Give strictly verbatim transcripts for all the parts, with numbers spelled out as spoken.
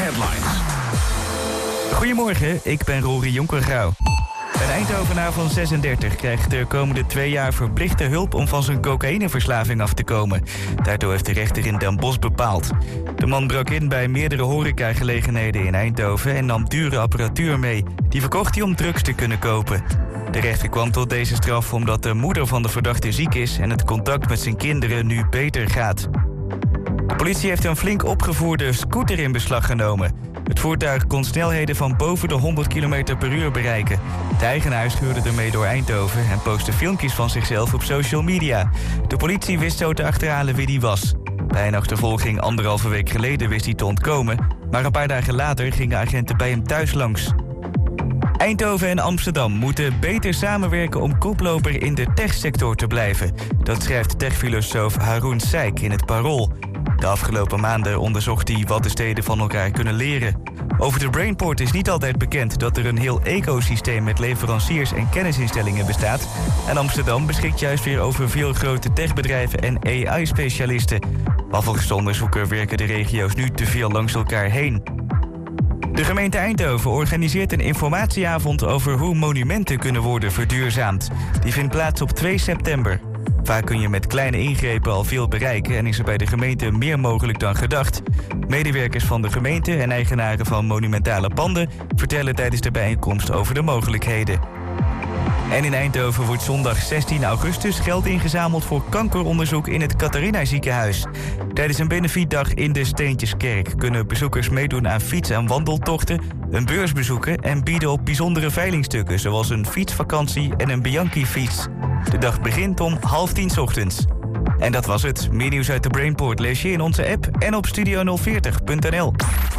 Headlines. Goedemorgen, ik ben Rory Jonkergrauw. Een Eindhovenaar van zesendertig krijgt de komende twee jaar verplichte hulp om van zijn cocaïneverslaving af te komen. Daardoor heeft de rechter in Den Bosch bepaald. De man brak in bij meerdere horecagelegenheden in Eindhoven en nam dure apparatuur mee. Die verkocht hij om drugs te kunnen kopen. De rechter kwam tot deze straf omdat de moeder van de verdachte ziek is en het contact met zijn kinderen nu beter gaat. De politie heeft een flink opgevoerde scooter in beslag genomen. Het voertuig kon snelheden van boven de honderd kilometer per uur bereiken. De eigenaar scheurde ermee door Eindhoven en postte filmpjes van zichzelf op social media. De politie wist zo te achterhalen wie die was. Bij een achtervolging anderhalve week geleden wist hij te ontkomen, maar een paar dagen later gingen agenten bij hem thuis langs. Eindhoven en Amsterdam moeten beter samenwerken om koploper in de techsector te blijven. Dat schrijft techfilosoof Haroon Seik in het Parool. De afgelopen maanden onderzocht hij wat de steden van elkaar kunnen leren. Over de Brainport is niet altijd bekend dat er een heel ecosysteem met leveranciers en kennisinstellingen bestaat. En Amsterdam beschikt juist weer over veel grote techbedrijven en A I-specialisten. Maar volgens de onderzoeker werken de regio's nu te veel langs elkaar heen. De gemeente Eindhoven organiseert een informatieavond over hoe monumenten kunnen worden verduurzaamd. Die vindt plaats op twee september. Vaak kun je met kleine ingrepen al veel bereiken en is er bij de gemeente meer mogelijk dan gedacht. Medewerkers van de gemeente en eigenaren van monumentale panden vertellen tijdens de bijeenkomst over de mogelijkheden. En in Eindhoven wordt zondag zestien augustus geld ingezameld voor kankeronderzoek in het Catharina ziekenhuis. Tijdens een benefietdag in de Steentjeskerk kunnen bezoekers meedoen aan fiets- en wandeltochten, een beurs bezoeken en bieden op bijzondere veilingstukken zoals een fietsvakantie en een Bianchi-fiets. De dag begint om half tien 's ochtends. En dat was het. Meer nieuws uit de Brainport lees je in onze app en op studio nul veertig punt n l.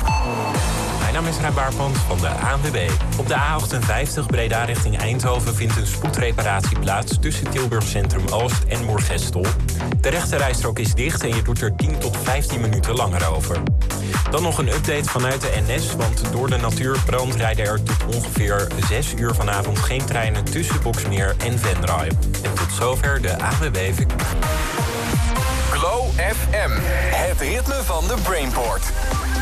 Mijn naam is Rijn Baarpand van de A N W B. Op de A achtenvijftig Breda richting Eindhoven vindt een spoedreparatie plaats tussen Tilburg Centrum Oost en Moergestel. De rechterrijstrook is dicht en je doet er tien tot vijftien minuten langer over. Dan nog een update vanuit de N S, want door de natuurbrand rijden er tot ongeveer zes uur vanavond geen treinen tussen Boxmeer en Venray. En tot zover de A W B. Glow F M, het ritme van de Brainport.